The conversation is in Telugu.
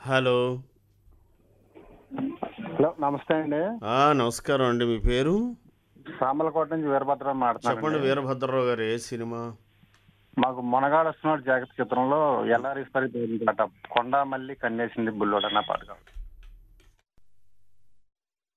హలో. హలో నమస్తే అండి. నమస్కారం అండి. మీ పేరు? సామలకోట నుంచి వీరభద్రరావు చెప్పండి మాట్లాడుతున్నానండి. వీరభద్రరావు గారు. ఏ సినిమా? మాకు మొనగాడు వస్తున్నాడు జాగ్రత్త చిత్రంలో ఎల్ఆర్ఈ పరిధి కొండా మల్లి కన్నేసింది బుల్లోడు అన్న పాట కావాలి.